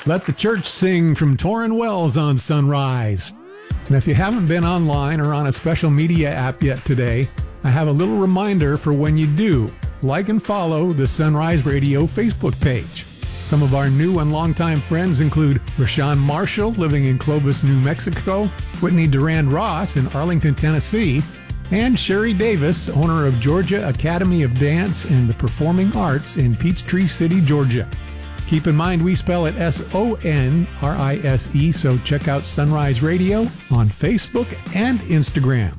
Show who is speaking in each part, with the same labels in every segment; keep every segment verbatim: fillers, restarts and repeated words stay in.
Speaker 1: Let the Church Sing from Torrin Wells on Sunrise. And if you haven't been online or on a special media app yet today, I have a little reminder for when you do. Like and follow the Sunrise Radio Facebook page. Some of our new and longtime friends include Rashawn Marshall, living in Clovis, New Mexico, Whitney Durand Ross in Arlington, Tennessee, and Sherry Davis, owner of Georgia Academy of Dance and the Performing Arts in Peachtree City, Georgia. Keep in mind we spell it S O N R I S E, so check out Sunrise Radio on Facebook and Instagram.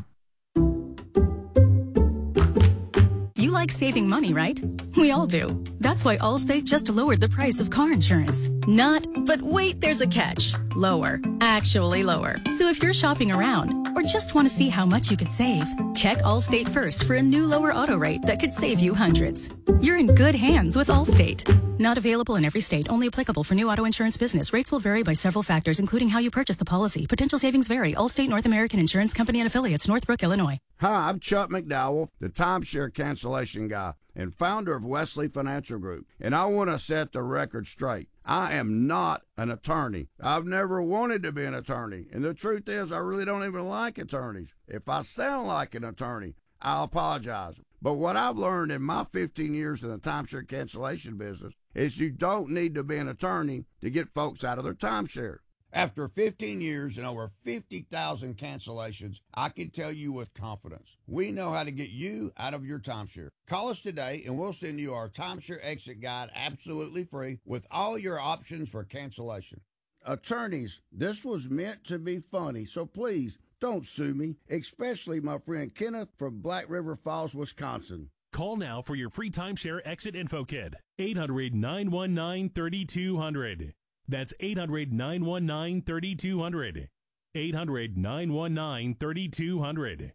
Speaker 2: You like saving money, right? We all do. That's why Allstate just lowered the price of car insurance. Not, but wait, there's a catch. Lower. Actually lower. So if you're shopping around or just want to see how much you could save, check Allstate first for a new lower auto rate that could save you hundreds. You're in good hands with Allstate. Not available in every state. Only applicable for new auto insurance business. Rates will vary by several factors, including how you purchase the policy. Potential savings vary. Allstate North American Insurance Company and Affiliates, Northbrook, Illinois.
Speaker 3: Hi, I'm Chuck McDowell, the timeshare cancellation guy and founder of Wesley Financial Group, and I want to set the record straight. I am not an attorney. I've never wanted to be an attorney, and the truth is I really don't even like attorneys. If I sound like an attorney, I'll apologize. But what I've learned in my fifteen years in the timeshare cancellation business is you don't need to be an attorney to get folks out of their timeshare. After fifteen years and over fifty thousand cancellations, I can tell you with confidence, we know how to get you out of your timeshare. Call us today and we'll send you our timeshare exit guide absolutely free with all your options for cancellation. Attorneys, this was meant to be funny, so please don't sue me, especially my friend Kenneth from Black River Falls, Wisconsin.
Speaker 4: Call now for your free timeshare exit info kit. eight hundred, nine one nine, three two zero zero. That's eight hundred, nine one nine, three two zero zero. eight hundred, nine one nine, three two zero zero.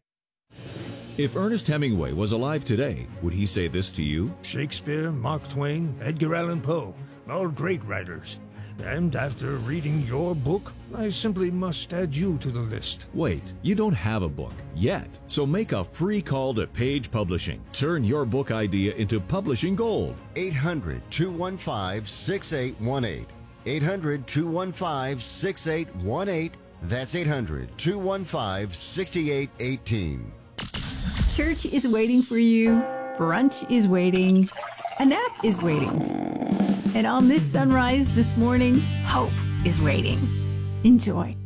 Speaker 5: If Ernest Hemingway was alive today, would he say this to you?
Speaker 6: Shakespeare, Mark Twain, Edgar Allan Poe, all great writers. And after reading your book, I simply must add you to the list.
Speaker 5: Wait, you don't have a book yet. So make a free call to Page Publishing. Turn your book idea into publishing gold.
Speaker 7: eight hundred, two one five, six eight one eight. eight hundred, two one five, six eight one eight. That's eight hundred, two one five, six eight one eight.
Speaker 8: Church is waiting for you. Brunch is waiting. A nap is waiting. And on this sunrise this morning, hope is waiting. Enjoy.